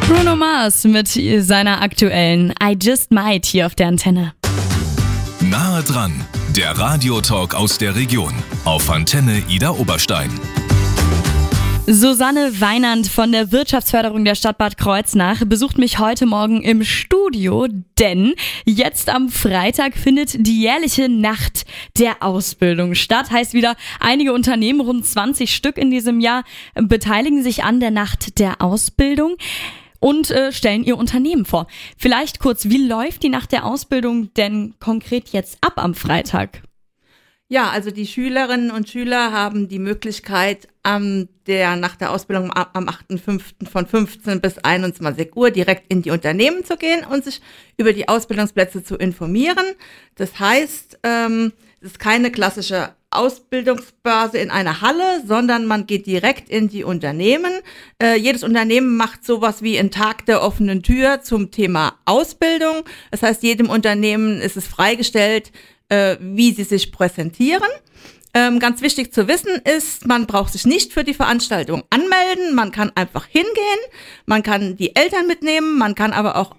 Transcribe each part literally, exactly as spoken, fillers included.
Bruno Mars mit seiner aktuellen I Just Might hier auf der Antenne. Nahe dran, der Radiotalk aus der Region auf Antenne Idar Oberstein. Susanne Weinand von der Wirtschaftsförderung der Stadt Bad Kreuznach besucht mich heute Morgen im Studio, denn jetzt am Freitag findet die jährliche Nacht der Ausbildung statt. Heißt wieder, einige Unternehmen, rund zwanzig Stück in diesem Jahr, beteiligen sich an der Nacht der Ausbildung und äh, stellen ihr Unternehmen vor. Vielleicht kurz, wie läuft die Nacht der Ausbildung denn konkret jetzt ab am Freitag? Ja, also die Schülerinnen und Schüler haben die Möglichkeit, am der nach der Ausbildung am achter fünfter von fünfzehn bis einundzwanzig Uhr direkt in die Unternehmen zu gehen und sich über die Ausbildungsplätze zu informieren. Das heißt, ähm, es ist keine klassische Ausbildungsbörse in einer Halle, sondern man geht direkt in die Unternehmen. Äh, jedes Unternehmen macht sowas wie einen Tag der offenen Tür zum Thema Ausbildung. Das heißt, jedem Unternehmen ist es freigestellt, äh, wie sie sich präsentieren. Ähm, ganz wichtig zu wissen ist, man braucht sich nicht für die Veranstaltung anmelden, man kann einfach hingehen, man kann die Eltern mitnehmen, man kann aber auch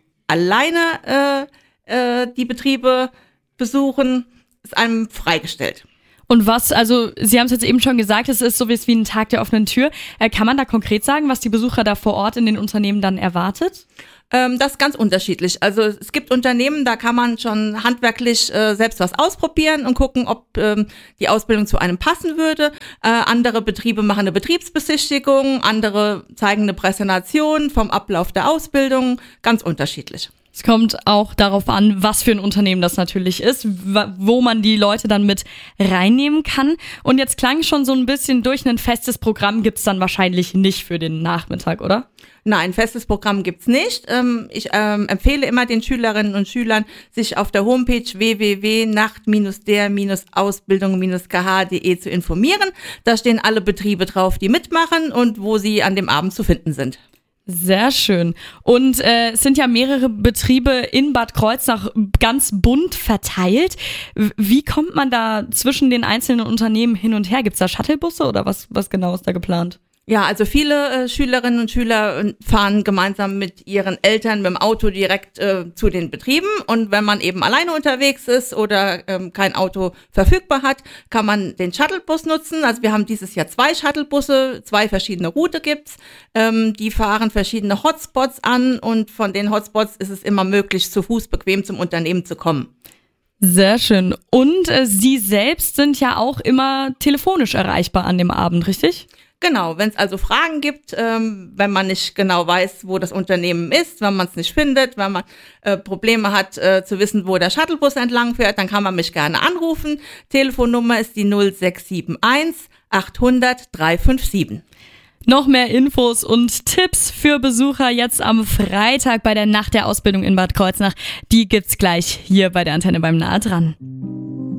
alleine äh, äh, die Betriebe besuchen, ist einem freigestellt. Und was, also Sie haben es jetzt eben schon gesagt, es ist so wie ein Tag der offenen Tür. Äh, kann man da konkret sagen, was die Besucher da vor Ort in den Unternehmen dann erwartet? Ähm, das ist ganz unterschiedlich. Also es gibt Unternehmen, da kann man schon handwerklich äh, selbst was ausprobieren und gucken, ob ähm, die Ausbildung zu einem passen würde. Äh, andere Betriebe machen eine Betriebsbesichtigung, andere zeigen eine Präsentation vom Ablauf der Ausbildung, ganz unterschiedlich. Es kommt auch darauf an, was für ein Unternehmen das natürlich ist, wo man die Leute dann mit reinnehmen kann. Und jetzt klang schon so ein bisschen durch, ein festes Programm gibt's dann wahrscheinlich nicht für den Nachmittag, oder? Nein, festes Programm gibt's nicht. Ähm, ich ähm, empfehle immer den Schülerinnen und Schülern, sich auf der Homepage w w w punkt nacht der ausbildung k h punkt d e zu informieren. Da stehen alle Betriebe drauf, die mitmachen und wo sie an dem Abend zu finden sind. Sehr schön. Und äh, es sind ja mehrere Betriebe in Bad Kreuznach ganz bunt verteilt. Wie kommt man da zwischen den einzelnen Unternehmen hin und her? Gibt's da Shuttlebusse oder was, was genau ist da geplant? Ja, also viele äh, Schülerinnen und Schüler fahren gemeinsam mit ihren Eltern mit dem Auto direkt äh, zu den Betrieben. Und wenn man eben alleine unterwegs ist oder ähm, kein Auto verfügbar hat, kann man den Shuttlebus nutzen. Also wir haben dieses Jahr zwei Shuttlebusse, zwei verschiedene Route gibt's. Ähm, die fahren verschiedene Hotspots an und von den Hotspots ist es immer möglich, zu Fuß bequem zum Unternehmen zu kommen. Sehr schön. Und äh, Sie selbst sind ja auch immer telefonisch erreichbar an dem Abend, richtig? Genau, wenn es also Fragen gibt, ähm, wenn man nicht genau weiß, wo das Unternehmen ist, wenn man es nicht findet, wenn man äh, Probleme hat äh, zu wissen, wo der Shuttlebus entlang fährt, dann kann man mich gerne anrufen. Telefonnummer ist die null sechs sieben eins achthundert dreihundertfünfundsiebzig. Noch mehr Infos und Tipps für Besucher jetzt am Freitag bei der Nacht der Ausbildung in Bad Kreuznach. Die gibt's gleich hier bei der Antenne beim Nahe dran.